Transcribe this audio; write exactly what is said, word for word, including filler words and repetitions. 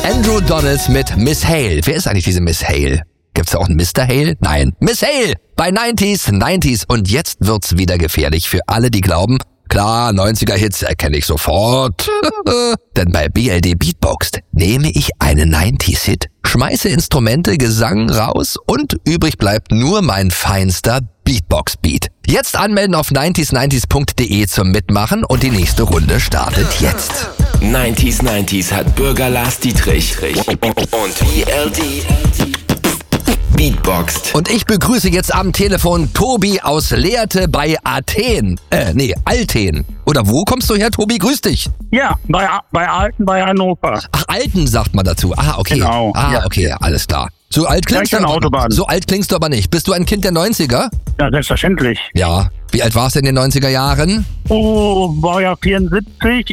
Andrew Donalds mit Miss Hale. Wer ist eigentlich diese Miss Hale? Gibt's da auch einen Mister Hale? Nein. Miss Hale bei neunziger, neunziger. Und jetzt wird's wieder gefährlich für alle, die glauben, klar, neunziger-Hits erkenne ich sofort. Denn bei B L D Beatboxd nehme ich einen neunziger-Hit, schmeiße Instrumente, Gesang raus und übrig bleibt nur mein feinster Beatbox-Beat. Jetzt anmelden auf neunziger neunziger punkt de zum Mitmachen und die nächste Runde startet jetzt. neunziger neunziger hat Bürger Lars Dietrich und B L D Beatboxd. Und ich begrüße jetzt am Telefon Tobi aus Lehrte bei Athen. Äh, nee, Alten. Oder wo kommst du her, Tobi? Grüß dich. Ja, bei, bei Alten, bei Hannover. Ach, Alten sagt man dazu. Ah, okay. Genau. Ah, ja. okay, alles klar. So alt klingst Gleich du an aber, Autobahn. so alt klingst du aber nicht. Bist du ein Kind der neunziger? Ja, selbstverständlich. Ja. Wie alt warst du in den neunziger Jahren? Oh, war ja vierundsiebzig.